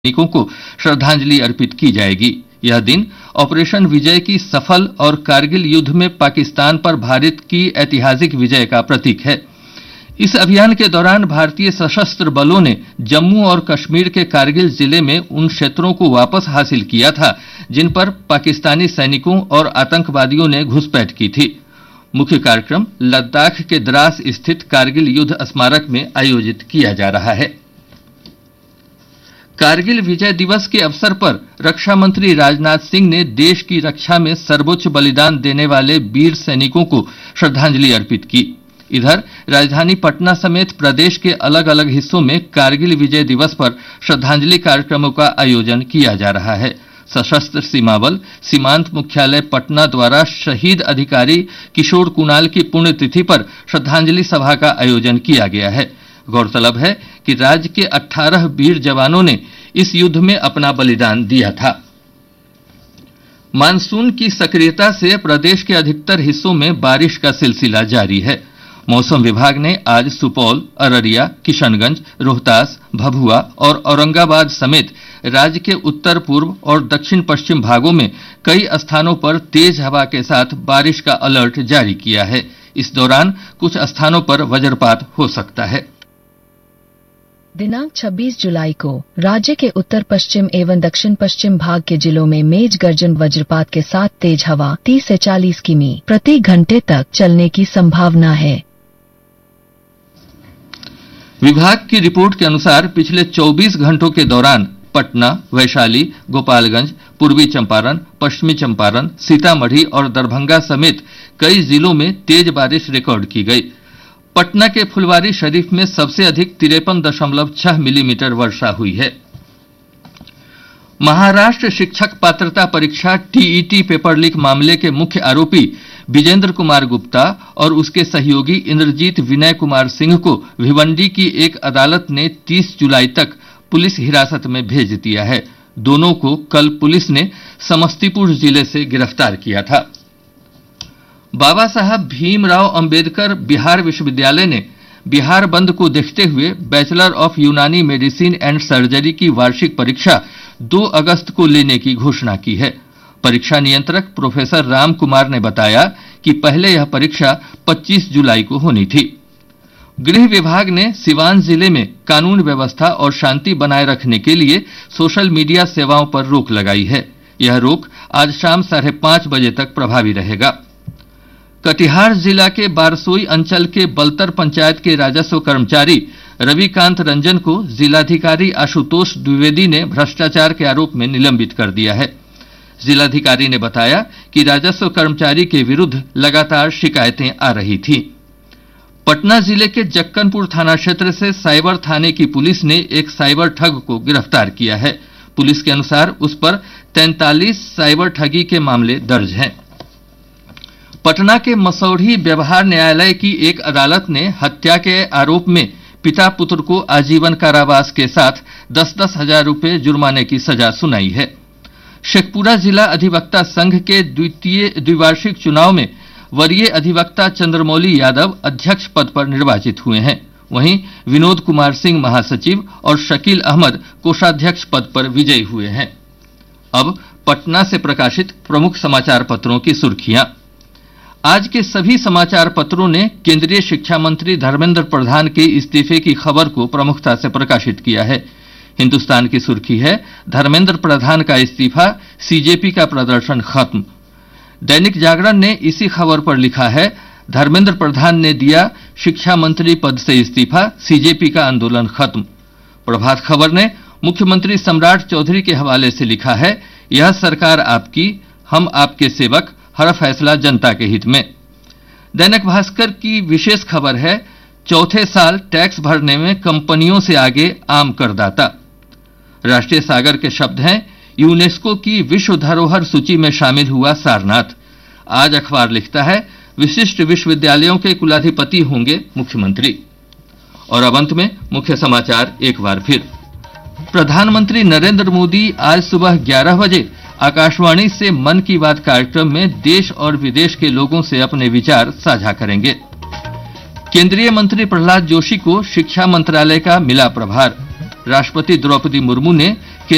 सैनिकों को श्रद्धांजलि अर्पित की जाएगी। यह दिन ऑपरेशन विजय की सफल और कारगिल युद्ध में पाकिस्तान पर भारत की ऐतिहासिक विजय का प्रतीक है। इस अभियान के दौरान भारतीय सशस्त्र बलों ने जम्मू और कश्मीर के कारगिल जिले में उन क्षेत्रों को वापस हासिल किया था जिन पर पाकिस्तानी सैनिकों और आतंकवादियों ने घुसपैठ की थी। मुख्य कार्यक्रम लद्दाख के द्रास स्थित कारगिल युद्ध स्मारक में आयोजित किया जा रहा है। कारगिल विजय दिवस के अवसर पर रक्षा मंत्री राजनाथ सिंह ने देश की रक्षा में सर्वोच्च बलिदान देने वाले वीर सैनिकों को श्रद्धांजलि अर्पित की। इधर राजधानी पटना समेत प्रदेश के अलग अलग हिस्सों में कारगिल विजय दिवस पर श्रद्धांजलि कार्यक्रमों का आयोजन किया जा रहा है। सशस्त्र सीमा बल सीमांत मुख्यालय पटना द्वारा शहीद अधिकारी किशोर कुणाल की पुण्यतिथि पर श्रद्धांजलि सभा का आयोजन किया गया है। गौरतलब है कि राज्य के 18 वीर जवानों ने इस युद्ध में अपना बलिदान दिया था। मानसून की सक्रियता से प्रदेश के अधिकतर हिस्सों में बारिश का सिलसिला जारी है। मौसम विभाग ने आज सुपौल, अररिया, किशनगंज, रोहतास, भभुआ और औरंगाबाद समेत राज्य के उत्तर पूर्व और दक्षिण पश्चिम भागों में कई स्थानों पर तेज हवा के साथ बारिश का अलर्ट जारी किया है। इस दौरान कुछ स्थानों पर वज्रपात हो सकता है। दिनांक 26 जुलाई को राज्य के उत्तर पश्चिम एवं दक्षिण पश्चिम भाग के जिलों में मेघ गर्जन वज्रपात के साथ तेज हवा 30 से 40 किमी प्रति घंटे तक चलने की संभावना है। विभाग की रिपोर्ट के अनुसार पिछले 24 घंटों के दौरान पटना, वैशाली, गोपालगंज, पूर्वी चंपारण, पश्चिमी चंपारण, सीतामढ़ी और दरभंगा समेत कई जिलों में तेज बारिश रिकॉर्ड की गई। पटना के फुलवारी शरीफ में सबसे अधिक 53.6 मिलीमीटर वर्षा हुई है। महाराष्ट्र शिक्षक पात्रता परीक्षा टीईटी पेपर लीक मामले के मुख्य आरोपी विजेंद्र कुमार गुप्ता और उसके सहयोगी इंद्रजीत विनय कुमार सिंह को भिवंडी की एक अदालत ने 30 जुलाई तक पुलिस हिरासत में भेज दिया है। दोनों को कल पुलिस ने समस्तीपुर जिले से गिरफ्तार किया था। बाबा साहब भीमराव अंबेडकर बिहार विश्वविद्यालय ने बिहार बंद को देखते हुए बैचलर ऑफ यूनानी मेडिसिन एंड सर्जरी की वार्षिक परीक्षा 2 अगस्त को लेने की घोषणा की है। परीक्षा नियंत्रक प्रोफेसर राम कुमार ने बताया कि पहले यह परीक्षा 25 जुलाई को होनी थी। गृह विभाग ने सिवान जिले में कानून व्यवस्था और शांति बनाए रखने के लिए सोशल मीडिया सेवाओं पर रोक लगाई है। यह रोक आज शाम 5:30 बजे तक प्रभावी रहेगा। कटिहार जिला के बारसोई अंचल के बलतर पंचायत के राजस्व कर्मचारी रविकांत रंजन को जिलाधिकारी आशुतोष द्विवेदी ने भ्रष्टाचार के आरोप में निलंबित कर दिया है। जिलाधिकारी ने बताया कि राजस्व कर्मचारी के विरुद्ध लगातार शिकायतें आ रही थीं। पटना जिले के जक्कनपुर थाना क्षेत्र से साइबर थाने की पुलिस ने एक साइबर ठग को गिरफ्तार किया है। पुलिस के अनुसार उस पर 43 साइबर ठगी के मामले दर्ज हैं। पटना के मसौढ़ी व्यवहार न्यायालय की एक अदालत ने हत्या के आरोप में पिता पुत्र को आजीवन कारावास के साथ 10-10 हजार रुपये जुर्माने की सजा सुनाई है। शेखपुरा जिला अधिवक्ता संघ के द्विवार्षिक चुनाव में वरीय अधिवक्ता चंद्रमौली यादव अध्यक्ष पद पर निर्वाचित हुए हैं। वहीं विनोद कुमार सिंह महासचिव और शकील अहमद कोषाध्यक्ष पद पर विजयी हुए हैं। अब पटना से प्रकाशित प्रमुख समाचार पत्रों की सुर्खियां। आज के सभी समाचार पत्रों ने केंद्रीय शिक्षा मंत्री धर्मेंद्र प्रधान के इस्तीफे की खबर को प्रमुखता से प्रकाशित किया है। हिंदुस्तान की सुर्खी है, धर्मेंद्र प्रधान का इस्तीफा, सीजेपी का प्रदर्शन खत्म। दैनिक जागरण ने इसी खबर पर लिखा है, धर्मेंद्र प्रधान ने दिया शिक्षा मंत्री पद से इस्तीफा, सीजेपी का आंदोलन खत्म। प्रभात खबर ने मुख्यमंत्री सम्राट चौधरी के हवाले से लिखा है, यह सरकार आपकी, हम आपके सेवक, हर फैसला जनता के हित में। दैनिक भास्कर की विशेष खबर है, चौथे साल टैक्स भरने में कंपनियों से आगे आम करदाता। राष्ट्रीय सागर के शब्द हैं, यूनेस्को की विश्व धरोहर सूची में शामिल हुआ सारनाथ। आज अखबार लिखता है, विशिष्ट विश्वविद्यालयों के कुलाधिपति होंगे मुख्यमंत्री। और अब अंत में मुख्य समाचार एक बार फिर। प्रधानमंत्री नरेंद्र मोदी आज सुबह 11 बजे आकाशवाणी से मन की बात कार्यक्रम में देश और विदेश के लोगों से अपने विचार साझा करेंगे। केंद्रीय मंत्री प्रहलाद जोशी को शिक्षा मंत्रालय का मिला प्रभार। राष्ट्रपति द्रौपदी मुर्मू ने